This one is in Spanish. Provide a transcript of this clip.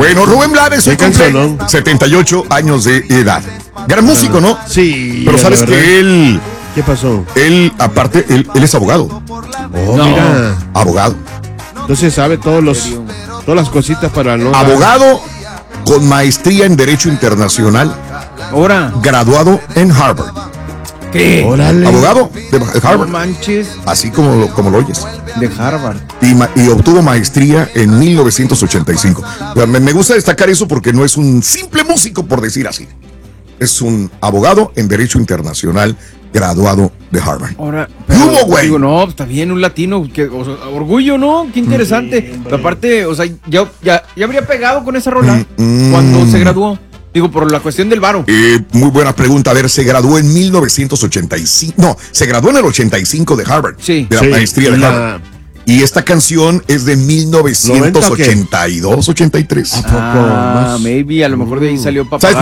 Bueno, Rubén Blades, hoy cumple cancionón. 78 años de edad. Gran músico, ¿no? Sí. Pero sabes que él, ¿Qué pasó? aparte, él es abogado. Oh, mira. Abogado. Entonces sabe todas las cositas para no. Abogado con maestría en Derecho Internacional, Ahora, graduado en Harvard. ¿qué? Órale. Abogado de No Harvard, manches, así como lo oyes. de Harvard. Y obtuvo maestría en 1985. Me gusta destacar eso porque no es un simple músico, por decir así. Es un abogado en Derecho Internacional, graduado de Harvard. Ahora, ¿Cómo, güey? digo, no, está bien, un latino, orgullo, ¿no? Qué interesante. Pero aparte, o sea, ya habría pegado con esa rola cuando se graduó. Digo, por la cuestión del varo. Muy buena pregunta. A ver, se graduó en 1985. No, se graduó en el 85 de Harvard. Sí. De la maestría de Harvard. Y esta canción es de 1982, 83. ¿A poco? Maybe, a lo mejor de ahí salió papá. ¿Sabes